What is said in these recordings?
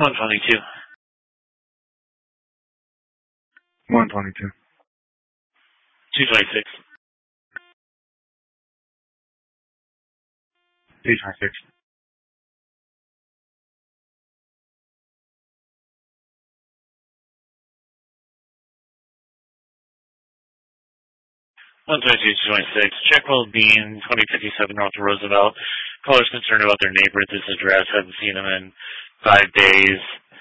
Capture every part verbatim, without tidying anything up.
one twenty-two. one twenty-two. two twenty-six. two twenty-six. one twenty-two, two twenty-six. Check Will Bean, twenty fifty-seven North Roosevelt. Callers concerned about their neighbor at this address. Haven't seen him in five days.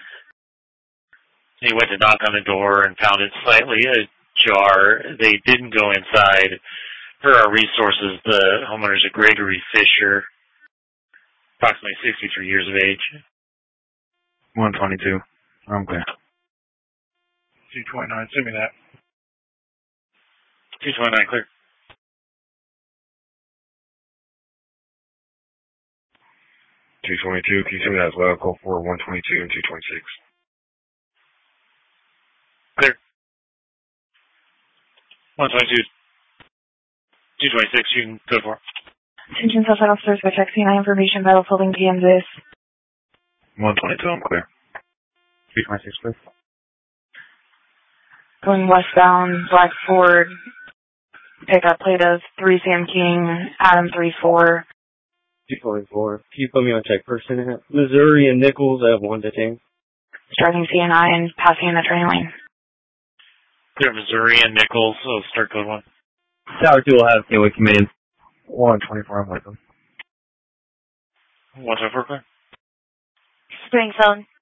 He went to knock on the door and found it slightly ajar. They didn't go inside. Per our resources, the homeowner is a Gregory Fisher, approximately sixty-three years of age. one twenty-two. I'm clear. two twenty-nine, send me that. two twenty-nine, clear. two twenty-two, can you send me that as well? Call for one twenty-two and two twenty-six. Clear. one twenty-two, two twenty-six, you can go for it. Attention Southside officers by check C nine information battlefield Kansas. one twenty-two, I'm clear. two twenty-six, clear. Going westbound, Black Ford. Pickup plate of three Sam King, Adam three four. two twenty-four. Can you put me on check person at Missouri and Nichols? I have one detained. Starting C N I and passing in the train lane. Clear Missouri and Nichols, so start code one. Tower two will have Kenwood command. one twenty-four, I'm with them. one twenty-four, clear. Spring phone.